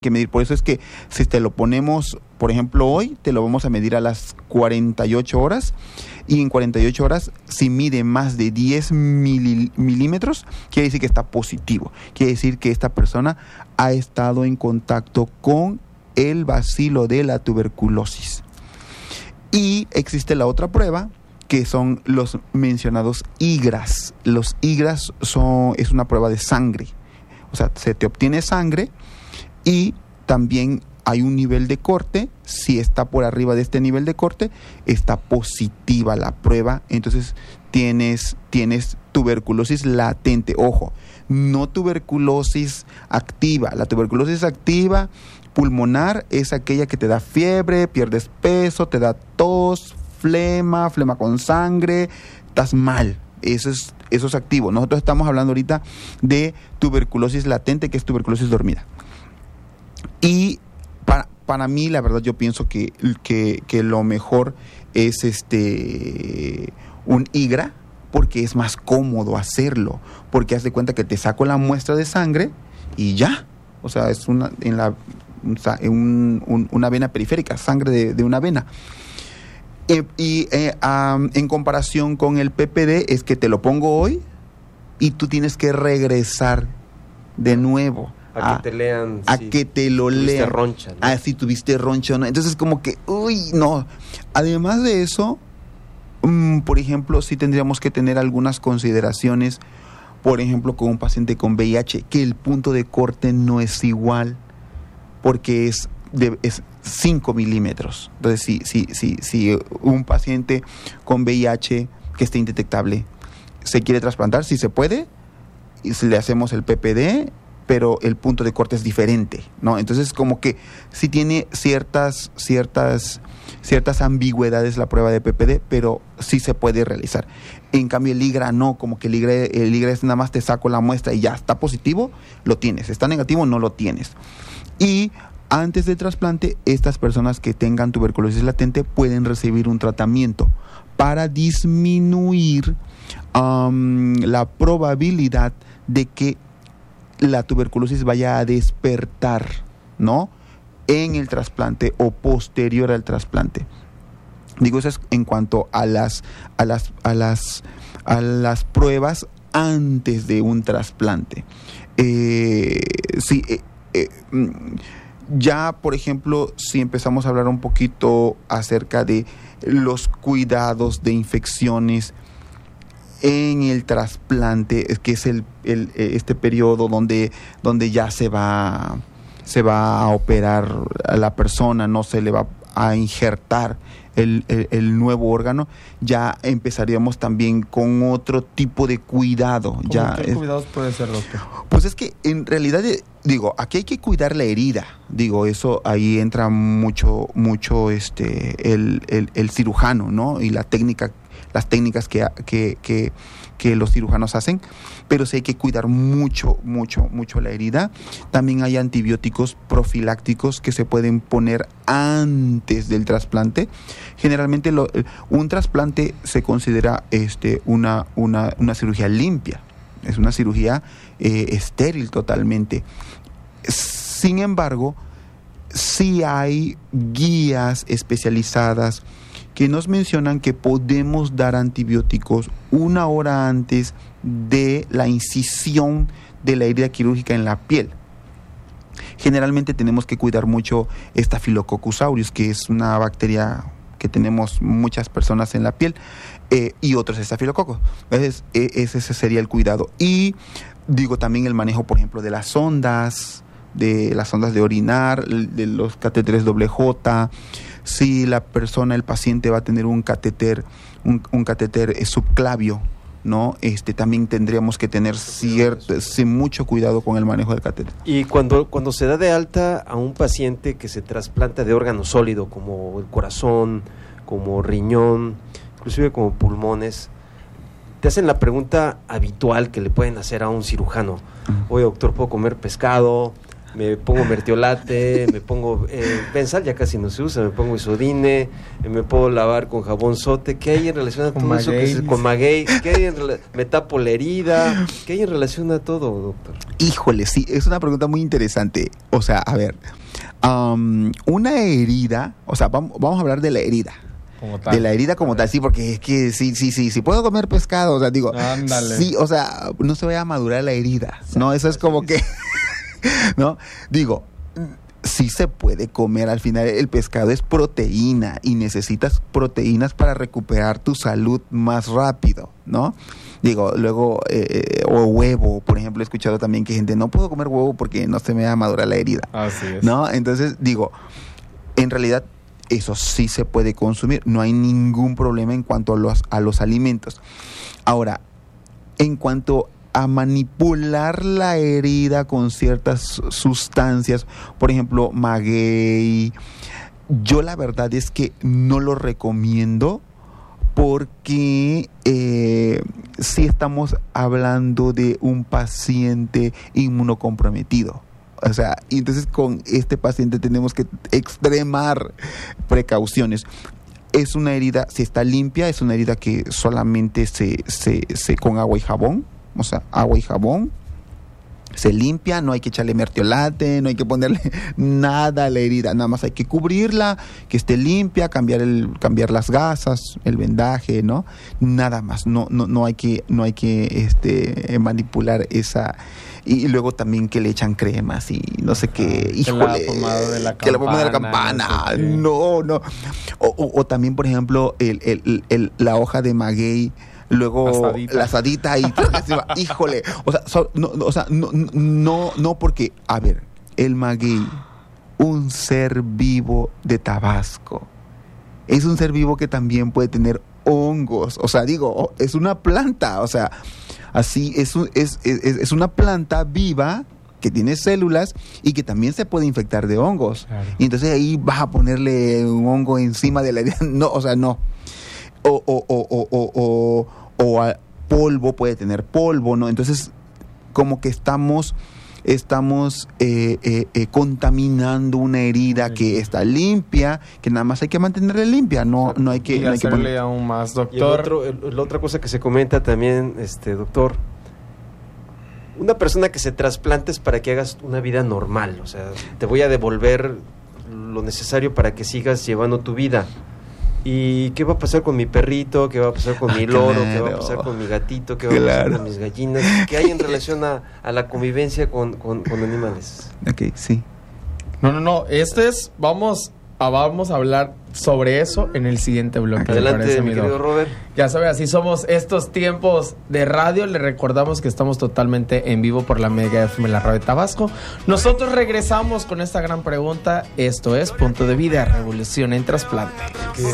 que medir. Por eso es que si te lo ponemos, por ejemplo, hoy, te lo vamos a medir a las 48 horas, y en 48 horas, si mide más de 10 milímetros, quiere decir que está positivo. Quiere decir que esta persona ha estado en contacto con el bacilo de la tuberculosis. Y existe la otra prueba, que son los mencionados IGRAS. Los IGRAS es una prueba de sangre. O sea, se te obtiene sangre y también hay un nivel de corte. Si está por arriba de este nivel de corte, está positiva la prueba. Entonces tienes tuberculosis latente. Ojo, no tuberculosis activa. La tuberculosis activa pulmonar es aquella que te da fiebre, pierdes peso, te da tos, flema con sangre, estás mal. Eso es activo. Nosotros estamos hablando ahorita de tuberculosis latente, que es tuberculosis dormida. Y para mí, la verdad, yo pienso que lo mejor es un IGRA, porque es más cómodo hacerlo, porque haz de cuenta que te saco la muestra de sangre y ya. O sea, es una vena periférica, sangre de una vena. En comparación con el PPD, es que te lo pongo hoy y tú tienes que regresar de nuevo a que te lean, a que te lo lean. Roncha, ¿no? Si tuviste roncha o no. Entonces, como que, no. Además de eso, por ejemplo, sí tendríamos que tener algunas consideraciones, por ejemplo, con un paciente con VIH, que el punto de corte no es igual, porque es 5 milímetros. Entonces, si un paciente con VIH que esté indetectable se quiere trasplantar, si se puede, y le hacemos el PPD, pero el punto de corte es diferente, ¿no? Entonces, como que sí tiene ciertas ambigüedades la prueba de PPD, pero sí se puede realizar. En cambio, el IGRA no, como que el IGRA es nada más te saco la muestra y ya, está positivo, lo tienes, está negativo, no lo tienes. Y antes del trasplante, estas personas que tengan tuberculosis latente pueden recibir un tratamiento para disminuir la probabilidad de que la tuberculosis vaya a despertar, ¿no?, en el trasplante o posterior al trasplante. Digo, eso es en cuanto a las pruebas antes de un trasplante. Ya, por ejemplo, si empezamos a hablar un poquito acerca de los cuidados de infecciones en el trasplante, que es este periodo donde ya se va a operar a la persona, no se le va a injertar el nuevo órgano, ya empezaríamos también con otro tipo de cuidado. ¿Qué cuidados puede ser, doctor? Pues es que en realidad, aquí hay que cuidar la herida. Eso ahí entra mucho el cirujano, ¿no? Y las técnicas que los cirujanos hacen, pero sí hay que cuidar mucho la herida. También hay antibióticos profilácticos que se pueden poner antes del trasplante. Generalmente un trasplante se considera una cirugía limpia, es una cirugía estéril totalmente. Sin embargo, sí hay guías especializadas que nos mencionan que podemos dar antibióticos 1 hora antes de la incisión de la herida quirúrgica en la piel. Generalmente tenemos que cuidar mucho Staphylococcus aureus, que es una bacteria que tenemos muchas personas en la piel, y otros estafilococos. Entonces, ese sería el cuidado. Y también el manejo, por ejemplo, de las sondas de orinar, de los catéteres WJ. Si la persona, el paciente, va a tener un catéter subclavio, ¿no? También tendríamos que tener mucho cuidado con el manejo del catéter. Y cuando se da de alta a un paciente que se trasplanta de órgano sólido, como el corazón, como riñón, inclusive como pulmones, te hacen la pregunta habitual que le pueden hacer a un cirujano: oye, doctor, ¿puedo comer pescado? me pongo mertiolate, me pongo benzal, ya casi no se usa, me pongo isodine, me puedo lavar con jabón sote. ¿Qué hay en relación a todo eso? Con maguey, me tapo la herida. ¿Qué hay en relación a todo, doctor? Híjole, sí, es una pregunta muy interesante. O sea, a ver, una herida, o sea, vamos a hablar de la herida. Como tal. De la herida como tal, sí, porque es que sí puedo comer pescado, o sea, digo, ándale. Sí, o sea, no se vaya a madurar la herida, ¿no? Eso es como que, ¿no? Digo, sí se puede comer, al final el pescado es proteína y necesitas proteínas para recuperar tu salud más rápido, ¿no? Digo, luego, o huevo, por ejemplo, he escuchado también que gente, no puedo comer huevo porque no se me va a madurar la herida. Así es. ¿No? Entonces, digo, en realidad eso sí se puede consumir, no hay ningún problema en cuanto a los alimentos. Ahora, en cuanto a manipular la herida con ciertas sustancias, por ejemplo, maguey, yo la verdad es que no lo recomiendo porque sí estamos hablando de un paciente inmunocomprometido. O sea, y entonces con este paciente tenemos que extremar precauciones. Es una herida, si está limpia, es una herida que solamente se con agua y jabón, o sea, agua y jabón, se limpia, no hay que echarle mertiolate, no hay que ponerle nada a la herida, nada más hay que cubrirla, que esté limpia, cambiar las gasas, el vendaje, ¿no? Nada más, no hay que manipular esa. Y luego también que le echan cremas y no sé qué, híjole, que la pomada de la campana, no sé qué. No. O también, por ejemplo, la hoja de maguey, luego la asadita y híjole, no, porque, a ver, el maguey, un ser vivo de Tabasco, es un ser vivo que también puede tener hongos, o sea, digo, es una planta, o sea, así es una planta viva que tiene células y que también se puede infectar de hongos. Claro. Y entonces ahí vas a ponerle un hongo encima de la herida. No, o sea, no. O polvo, puede tener polvo, ¿no? Entonces, como que estamos contaminando una herida que está limpia, que nada más hay que mantenerla limpia, no hay que hacerle aún más, doctor. Y la otra cosa que se comenta también, doctor, una persona que se trasplante es para que hagas una vida normal, o sea, te voy a devolver lo necesario para que sigas llevando tu vida. ¿Y qué va a pasar con mi perrito? ¿Qué va a pasar con mi loro? Claro. ¿Qué va a pasar con mi gatito? ¿Qué va a pasar con mis gallinas? ¿Qué hay en relación a la convivencia con animales? Ok, sí. No. Vamos a hablar sobre eso en el siguiente bloque. Adelante, mi querido Robert. Ya sabe, así somos estos tiempos de radio. Le recordamos que estamos totalmente en vivo por la Mega FM, la radio de Tabasco. Nosotros regresamos con esta gran pregunta. Esto es Punto de Vida, Revolución en Trasplante.